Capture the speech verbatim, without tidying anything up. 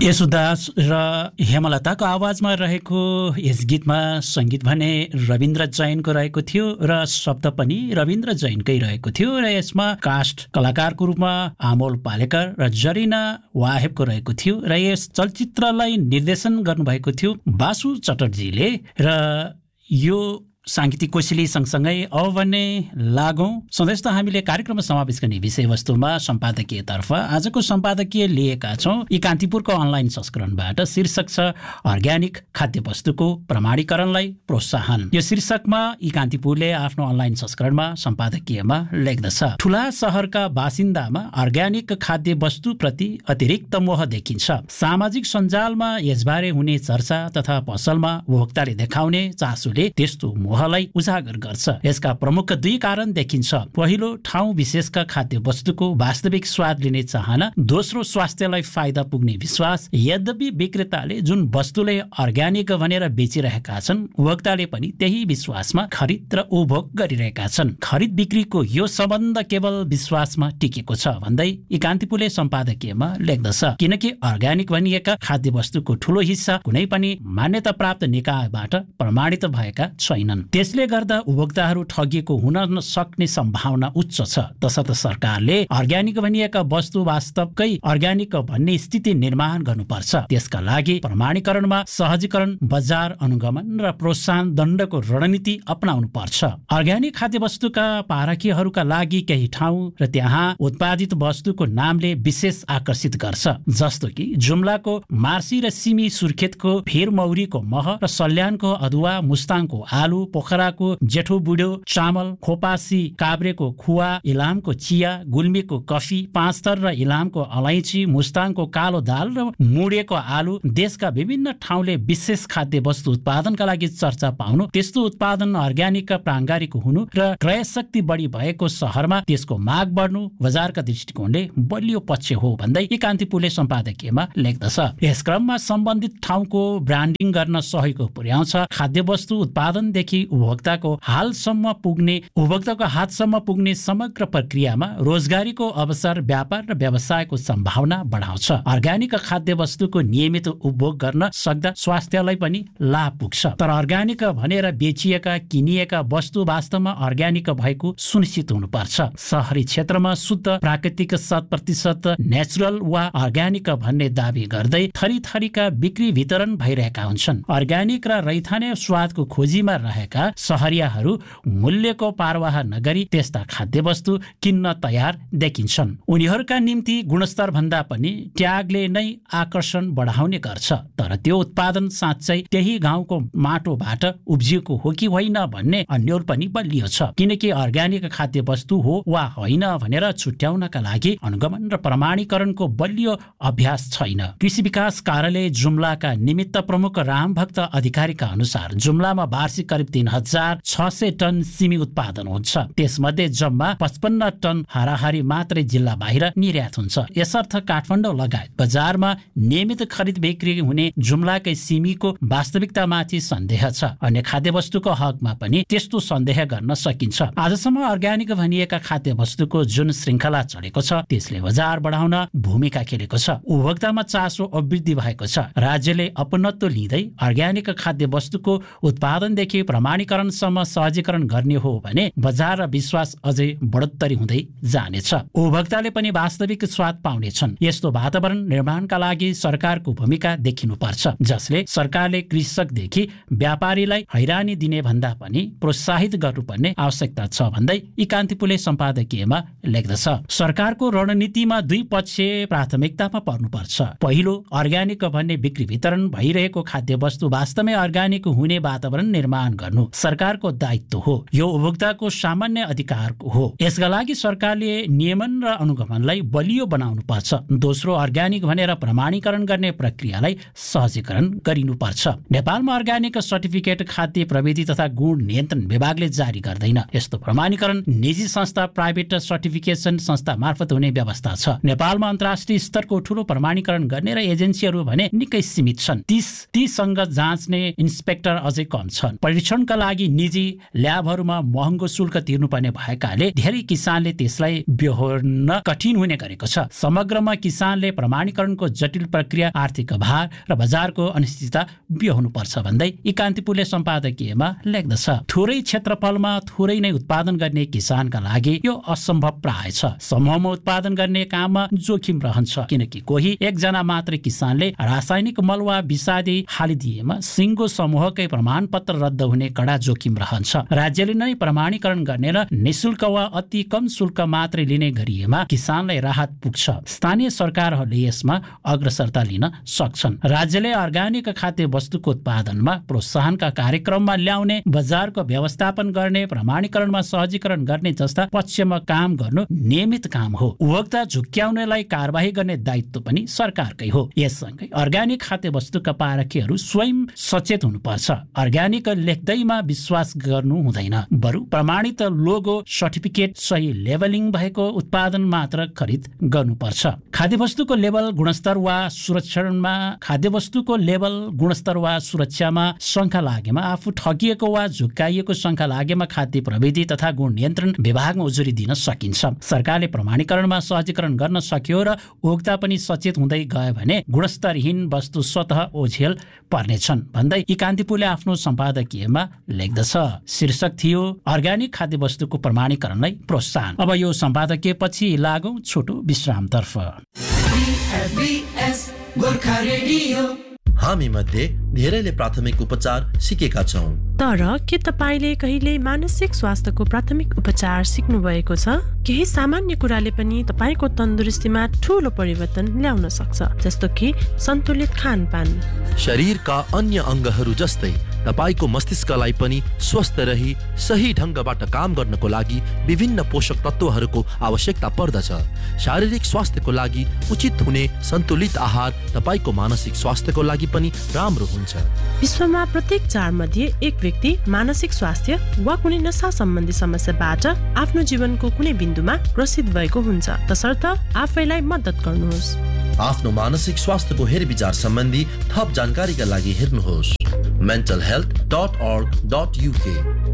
यसुदास र हेमलताको आवाजमा रहेको यस गीतमा सङ्गीत भने रविन्द्र जैनको रहेको थियो र शब्द पनि रविन्द्र जैनकै रहेको थियो र यसमा कास्ट कलाकारको रूपमा आमोल पालेकर र जरिना वाहेबको रहेको थियो र यस चलचित्रलाई निर्देशन गर्नुभएको थियो बासु चटर्जीले र यो साङ्गीतिक कोसेली सँगसँगै अब भने लागौं सधैँ त हामीले कार्यक्रममा समावेश गर्ने विषयवस्तुमा सम्पादकीयतर्फ आजको सम्पादकीय लिएका छौँ यी कान्तिपुरको अनलाइन संस्करणबाट। शीर्षक छ अर्ग्यानिक खाद्य वस्तुको प्रमाणीकरणलाई प्रोत्साहन। यो शीर्षकमा यी कान्तिपुरले आफ्नो अनलाइन संस्करणमा सम्पादकीयमा लेख्दछ, ठूला शहरका बासिन्दामा अर्ग्यानिक खाद्य वस्तुप्रति अतिरिक्त मोह देखिन्छ। सामाजिक सञ्जालमा यसबारे हुने चर्चा तथा पसलमा उपभोक्ताले देखाउने चासोले त्यस्तो मोहलाई उजागर गर्छ। यसका प्रमुख दुई कारण देखिन्छ। पहिलो, ठाउँ विशेषका खाद्य वस्तुको वास्तविक स्वाद लिने चाहना। दोस्रो, स्वास्थ्यलाई फाइदा पुग्ने विश्वास। यद्यपि विक्रेताले जुन वस्तुले अर्ग्यानिक भनेर बेचिरहेका छन्, उपभोक्ताले पनि त्यही विश्वासमा खरिद र उपभोग गरिरहेका छन्। खरिद बिक्रीको यो सम्बन्ध केवल विश्वासमा टिकेको छ भन्दै यी कान्तिपुरले सम्पादकीयमा लेख्दछ। किनकि अर्ग्यानिक भनिएका खाद्य वस्तुको ठूलो हिस्सा कुनै पनि मान्यता प्राप्त निकायबाट प्रमाणित भएका छैनन्। त्यसले गर्दा उपभोक्ताहरू ठगिएको हुन नसक्ने सम्भावना उच्च छ। तसर्थ सरकारले अर्ग्यानिक भनिएका वस्तु वास्तवकै अर्ग्यानिक भन्ने स्थिति निर्माण गर्नुपर्छ। त्यसका लागि प्रमाणीकरणमा सहजीकरण, बजार अनुगमन र प्रोत्साहन दण्डको रणनीति अपनाउनु पर्छ। अर्ग्यानिक खाद्य वस्तुका पारखीहरूका लागि केही ठाउँ र त्यहाँ उत्पादित वस्तुको नामले विशेष आकर्षित गर्छ, जस्तो कि जुम्लाको मार्सी र सिमी सुर्खेतको भिरमौरीको मह र सल्यानको अदुवा, मुस्ताङको आलु, पोखराको जेठो बुढो चामल, खोपासी काभ्रेको खुवा, इलामको चिया, गुल्मीको कफी, पाँचथर र इलामको अलैँची, मुस्ताङको कालो दाल र मुडेको आलु। देशका विभिन्न ठाउँले विशेष खाद्य वस्तु उत्पादनका लागि चर्चा पाउनु, त्यस्तो उत्पादन अर्ग्यानिकका प्राङ्गारिक हुनु र क्रय शक्ति बढी भएको सहरमा त्यसको माग बढ्नु बजारका दृष्टिकोणले बलियो पक्ष हो भन्दै यी कान्तिपुरले सम्पादकीयमा लेख्दछ। यस क्रममा सम्बन्धित ठाउँको ब्रान्डिङ गर्न सहयोग पुर्याउँछ। खाद्य वस्तु उत्पादनदेखि उपभोक्ताको हालसम्म पुग्ने उपभोक्ताको हातसम्म पुग्ने समग्र प्रक्रियामा रोजगारीको अवसर, व्यापार र व्यवसायको सम्भावना बढाउँछ। अर्ग्यानिक खाद्य वस्तुको नियमित उपभोग गर्न सक्दा स्वास्थ्यलाई पनि लाभ पुग्छ। तर अर्ग्यानिक भनेर बेचिएका किनिएका वस्तु वास्तवमा अर्ग्यानिक भएको सुनिश्चित हुनुपर्छ। शहरी क्षेत्रमा शुद्ध, प्राकृतिक, शत प्रतिशत नेचुरल वा अर्ग्यानिक भन्ने दावी गर्दै थरी थरीका बिक्री वितरण भइरहेका हुन्छन्। अर्ग्यानिक र रैथाने स्वादको खोजीमा रहेका सहरियाहरू मूल्यको परवाह नगरी त्यस्ता खाद्य वस्तु किन्न तयार देखिन्छन्। उनीहरूका निम्ति गुणस्तर भन्दा पनि ट्यागले नै आकर्षण बढाउने गर्छ। तर त्यो उत्पादन साँच्चै त्यही गाउँको माटोबाट उब्जिएको हो कि होइन भन्ने अन्यल पनि बलियो छ। किनकि अर्ग्यानिक खाद्य वस्तु हो वा होइन भनेर छुट्याउनका लागि अनुगमन र प्रमाणीकरणको बलियो अभ्यास छैन। कृषि विकास कार्यालय जुम्लाका निमित्त प्रमुख रामभक्त अधिकारीका अनुसार जुम्लामा वार्षिक करिब तीन हजार छ सय टन सिमी उत्पादन हुन्छ। त्यसमध्ये जम्मा पचपन्न टन हाराहारी मात्रै जिल्ला बाहिर निर्यात हुन्छ। यसर्थ काठमाडौँ लगायत बजारमा नियमित खरिद बिक्री हुने जुम्लाकै सिमीको वास्तविकतामाथि सन्देह छ। अन्य खाद्य वस्तुको हकमा पनि त्यस्तो सन्देह गर्न सकिन्छ। आजसम्म अर्ग्यानिक भनिएका खाद्य वस्तुको जुन श्रृङ्खला चलेको छ त्यसले बजार बढाउन भूमिका खेलेको छ। उपभोक्तामा चासो अवृद्धि भएको छ। राज्यले अपनत्व लिँदै अर्ग्यानिक खाद्य वस्तुको उत्पादनदेखि प्रमाणीकरणसम्म सहजीकरण गर्ने हो भने बजार र विश्वास अझै बढोत्तरी हुँदै जानेछ। उपभोक्ताले पनि वास्तविक स्वाद पाउनेछन्। यस्तो वातावरण निर्माणका लागि सरकारको भूमिका देखिनुपर्छ, जसले सरकारले कृषकदेखि व्यापारीलाई हैरानी दिने भन्दा पनि प्रोत्साहित गर्नुपर्ने आवश्यकता छ भन्दै यी कान्तिपुरले सम्पादकीयमा लेख्दछ। सरकारको रणनीतिमा दुई पक्ष प्राथमिकतामा पर्नुपर्छ। पहिलो, अर्ग्यानिक भन्ने बिक्री वितरण भइरहेको खाद्य वस्तु वास्तवमै अर्ग्यानिक हुने वातावरण निर्माण गर्नु सरकारको दायित्व हो। यो उपभोक्ताको सामान्य अधिकारको हो। यसका लागि सरकारले नियमन र अनुगमनलाई बलियो बनाउनु पर्छ। दोस्रो, अर्ग्यानिक भनेर प्रमाणीकरण गर्ने प्रक्रियालाई सहजीकरण गरिनुपर्छ। नेपालमा अर्ग्यानिक सर्टिफिकेट खाद्य प्रविधि तथा गुण नियन्त्रण विभागले जारी गर्दैन। यस्तो प्रमाणीकरण निजी संस्था, प्राइभेट सर्टिफिकेसन संस्था मार्फत हुने व्यवस्था छ। नेपालमा अन्तर्राष्ट्रिय स्तरको ठूलो प्रमाणीकरण गर्ने र एजेन्सीहरू भने निकै सीमित छन्। तीस तीसँग जाँच्ने इन्सपेक्टर अझै कम छन्। परीक्षण उत्पादनका लागि निजी ल्याबहरूमा महँगो शुल्क तिर्नुपर्ने भएकाले धेरै किसानले त्यसलाई बेहोर्न कठिन हुने गरेको छ। समग्रमा किसानले प्रमाणीकरणको जटिल प्रक्रिया, आर्थिक भार र बजारको अनिश्चितता बेहोर्नु पर्छ भन्दै इकान्तिपुरले सम्पादकीयमा लेख्दछ। थोरै क्षेत्रफलमा थोरै नै उत्पादन गर्ने किसानका लागि यो असम्भव प्राय छ। समूहमा उत्पादन गर्ने काममा जोखिम रहन्छ, किनकि कोही एकजना मात्रै किसानले रासायनिक मल वा विषादी हालिदिएमा सिङ्गो समूहकै प्रमाणपत्र रद्द हुने कडा जोखिम रहन्छ। राज्यले नै प्रमाणीकरण गर्ने र निशुल्क वा अति कम शुल्क मात्रै लिने गरिएमा किसानलाई राहत पुग्छ। स्थानीय सरकारहरूले यसमा अग्रसरता लिन सक्छन्। राज्यले अर्ग्यानिक खाद्य वस्तुको उत्पादनमा प्रोत्साहनका कार्यक्रममा ल्याउने, बजारको व्यवस्थापन गर्ने, प्रमाणीकरणमा सहजीकरण गर्ने जस्ता पक्षमा काम गर्नु नियमित काम हो। उपभोक्ता झुक्क्याउनेलाई कारबाही गर्ने दायित्व पनि सरकारकै हो। यससँगै अर्ग्यानिक खाद्य वस्तुका पारखीहरू स्वयं सचेत हुनुपर्छ। अर्ग्यानिक लेख्दैमा विश्वास गर्नु हुँदैन, बरु प्रमाणित लोगो, सर्टिफिकेट, सही लेबलिङ भएको उत्पादन मात्र खरिद गर्नुपर्छ। खाद्य वस्तुको लेबल गुणस्तर वा सुरक्षामा खाद्य वस्तुको लेबल गुणस्तर वा सुरक्षामा शङ्का लागेमा, आफू ठगिएको वा झुक्काइएको शङ्का लागेमा खाद्य प्रविधि तथा गुण नियन्त्रण विभागमा उजुरी दिन सकिन्छ। सरकारले प्रमाणीकरणमा सहजीकरण गर्न सक्यो र उपभोक्ता पनि सचेत हुँदै गयो भने गुणस्तरहीन वस्तु स्वतः ओझेल पर्नेछन् भन्दै इकान्तिपुरले आफ्नो सम्पादकीयमा लेख्दछ। शीर्षक थियो अर्ग्यानिक खाद्य वस्तुको प्रमाणीकरणलाई प्रोत्साहन। अब यो सम्पादकीय पछि लागौं छोटो विश्रामतर्फ। हामी मध्ये धेरैले प्राथमिक उपचार सिकेका छौं, तर के तपाईले कहिले मानसिक स्वास्थ्यको प्राथमिक उपचार सिक्नु भएको छ? केही सामान्य कुराले पनि तपाईको तन्दुरुस्तीमा ठूलो परिवर्तन ल्याउन सक्छ, जस्तो कि सन्तुलित खानपान। शरीरका अन्य अङ्गहरू जस्तै तपाईको मस्तिष्कलाई पनि स्वस्थ रही सही ढंगबाट काम गर्नको लागि विभिन्न पोषक तत्वहरूको आवश्यकता पर्दछ। शारीरिक स्वास्थ्यको लागि उचित हुने सन्तुलित आहार तपाईको मानसिक स्वास्थ्यको लागि पनि राम्रो हुन्छ। विश्वमा प्रत्येक चार मध्ये एक व्यक्ति मानसिक स्वास्थ्य वा कुनै नशा सम्बन्धी समस्याबाट आफ्नो जीवनको कुनै बिन्दुमा ग्रसित भएको हुन्छ। तसर्थ आफैलाई मद्दत गर्नुहोस्। आफ्नो मानसिक स्वास्थ्यको हेरविचार सम्बन्धी थप जानकारीका लागि हेर्नुहोस् mental health dot org dot u k